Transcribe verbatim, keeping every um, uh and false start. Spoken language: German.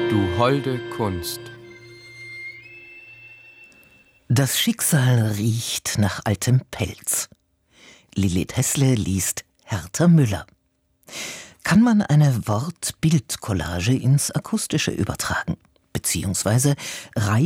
Du holde Kunst. Das Schicksal riecht nach altem Pelz. Lilith Hessle liest Hertha Müller. Kann man eine Wort-Bild-Collage ins Akustische übertragen? Beziehungsweise